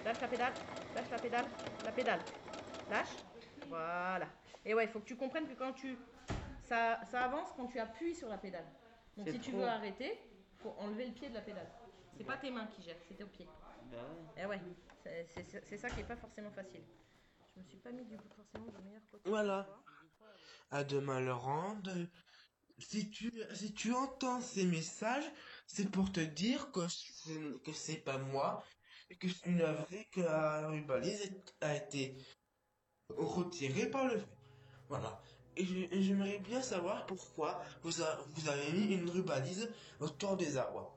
Lâche la pédale. Lâche la pédale. La pédale. Lâche. Voilà. Et ouais, il faut que tu comprennes que quand ça avance quand tu appuies sur la pédale. Donc C'est si tu trop. veux arrêter, il faut enlever le pied de la pédale. C'est pas tes mains qui gèrent, c'est tes pieds. Bah ouais. Et ouais, c'est ça qui est pas forcément facile. Je me suis pas mis du coup forcément de meilleur côté. Voilà. À demain, Laurent. Si tu entends ces messages, c'est pour te dire que c'est pas moi et que c'est une œuvre que la rubalise a été retirée par le vent. Voilà. Et j'aimerais bien savoir pourquoi vous avez mis une rubalise autour des arbres.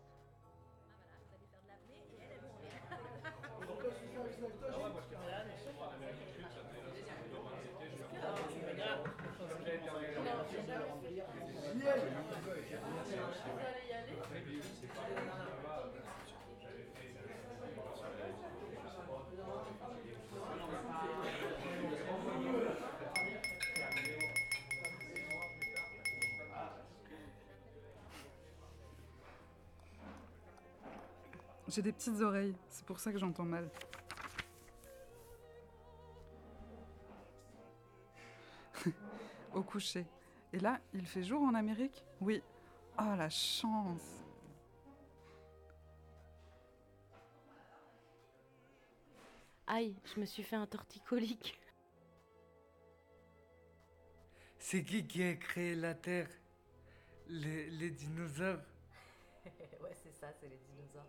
J'ai des petites oreilles, c'est pour ça que j'entends mal. Au coucher. Et là, il fait jour en Amérique ? Oui. Oh, la chance! Aïe, je me suis fait un torticolis. C'est qui a créé la Terre? Les dinosaures? Ouais, c'est ça, c'est les dinosaures.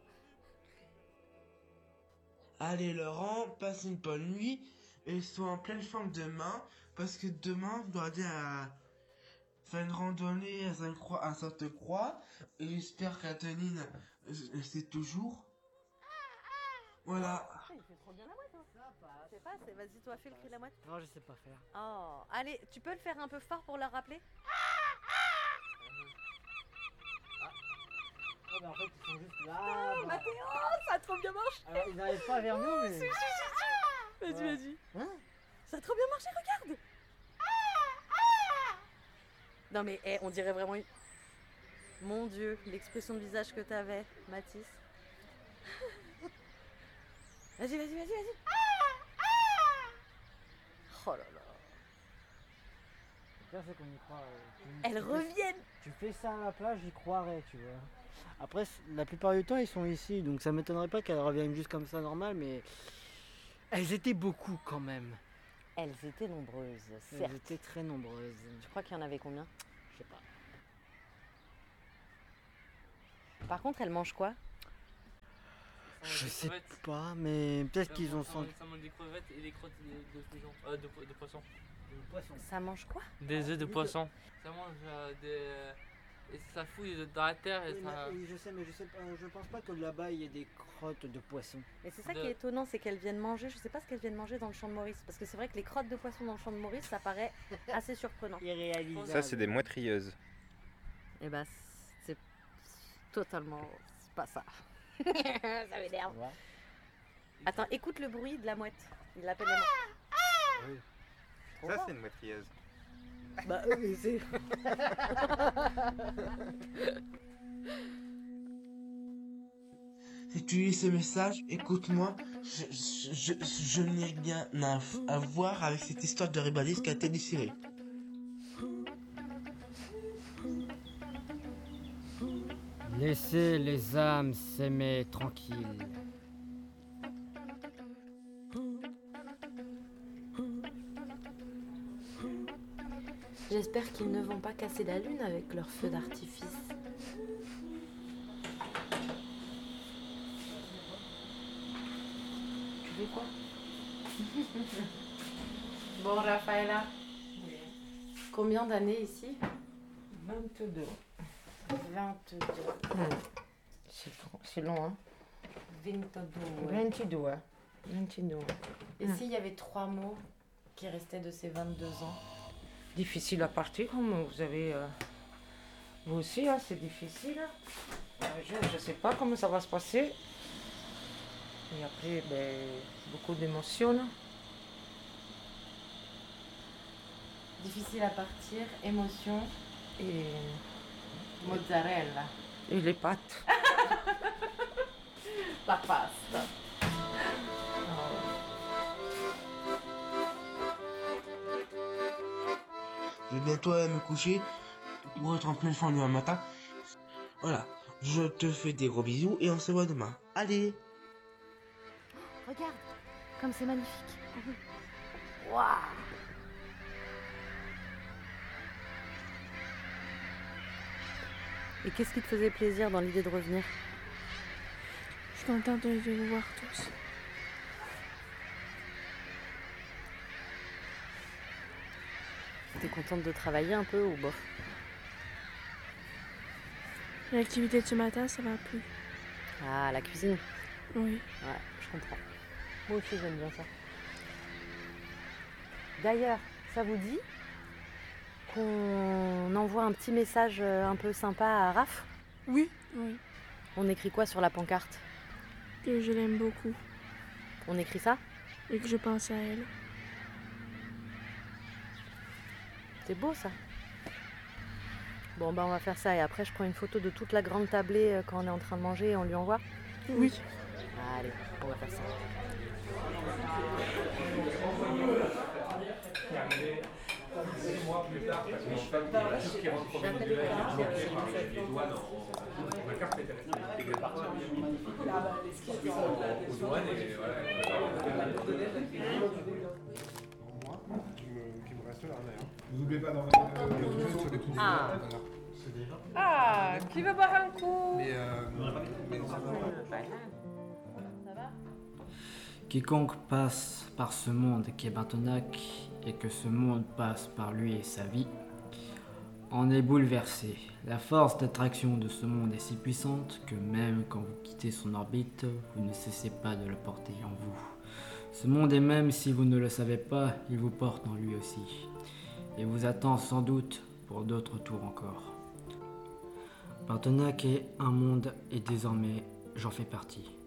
Allez Laurent, passe une bonne nuit et sois en pleine forme demain parce que demain je dois aller faire une randonnée à Sainte-Croix et j'espère qu'Adeline c'est toujours. Voilà. Il fait trop bien la mouette, hein. Je sais pas, vas-y toi fais le cri de la mouette. Non, je sais pas faire. Oh, allez, tu peux le faire un peu fort pour leur rappeler? Oh, mais en fait, ils sont juste là. Oh, Mathéo, ça a trop bien marché. Alors, ils n'arrivent pas vers nous, mais. Vas-y, Ouais. vas-y. Hein? Ça a trop bien marché, regarde. Non mais on dirait vraiment une... Mon Dieu, l'expression de visage que t'avais, Mathis. Vas-y. Oh là là. Le pire, c'est qu'on y croit. Elles reviennent. Tu fais ça à la plage, j'y croirais, tu vois. Après, la plupart du temps, ils sont ici, donc ça m'étonnerait pas qu'elles reviennent juste comme ça, normal, mais. Elles étaient beaucoup quand même. Elles étaient nombreuses, Elles certes. étaient très nombreuses. Je crois qu'il y en avait combien? Je sais pas. Par contre, elles mangent quoi? Je sais pas, mais peut-être qu'ils ont senti. Ça mange des crevettes et des crottes de pigeons. De poisson. Ça mange quoi? Des œufs de poisson. Ça mange des. Et ça fouille dans la terre et ça. Je sais, mais je pense pas que là-bas il y ait des crottes de poisson. Mais c'est ça qui est étonnant, c'est qu'elles viennent manger. Je sais pas ce qu'elles viennent manger dans le champ de Maurice. Parce que c'est vrai que les crottes de poisson dans le champ de Maurice, ça paraît assez surprenant. Irréalisable. Ça, c'est des moitrieuses. Et bah, c'est totalement. C'est pas ça. Ça m'énerve. Ouais. Attends, écoute le bruit de la mouette. Il l'appelle la mouette. Oui. Trop Ça, fort. c'est une moitrieuse. Bah, mais c'est. Si tu lis ce message, écoute-moi, je n'ai rien à voir avec cette histoire de rubalise qui a été déchirée. Laissez les âmes s'aimer tranquilles. J'espère qu'ils ne vont pas casser la lune avec leur feu d'artifice. Tu fais quoi? Bon, Raffaella. Combien d'années ici? 22. 22. C'est long, hein? 22. 22. 22. Et s'il y avait 3 mots qui restaient de ces 22 ans? Difficile à partir, comme vous avez... vous aussi, hein, c'est difficile. Je ne sais pas comment ça va se passer. Et après, beaucoup d'émotions. Difficile à partir, émotion, Et mozzarella. les pâtes. La pasta. Je vais bientôt aller me coucher pour être en pleine forme demain matin. Voilà, je te fais des gros bisous et on se voit demain. Allez! Regarde, comme c'est magnifique. Waouh! Et qu'est-ce qui te faisait plaisir dans l'idée de revenir? Je suis contente de vous voir tous. T'es contente de travailler un peu ou bof? L'activité de ce matin, ça m'a plu. Ah, la cuisine? Oui. Ouais, je comprends. Moi aussi, j'aime bien ça. D'ailleurs, ça vous dit qu'on envoie un petit message un peu sympa à Raph? Oui, oui. On écrit quoi sur la pancarte? Que je l'aime beaucoup On écrit ça? et que je pense à elle. C'est beau ça. Bon, bah on va faire ça et après je prends une photo de toute la grande tablée quand on est en train de manger et on lui envoie? Oui. Allez, on va faire ça. Vous n'oubliez pas d'en mettre sur les coups. Ah. Ah, qui veut boire un coup? Quiconque passe par ce monde qui est Bartonac et que ce monde passe par lui et sa vie, en est bouleversé. La force d'attraction de ce monde est si puissante que même quand vous quittez son orbite, vous ne cessez pas de le porter en vous. Ce monde, et même si vous ne le savez pas, il vous porte en lui aussi, et vous attend sans doute pour d'autres tours encore. Bartonac est un monde et désormais j'en fais partie.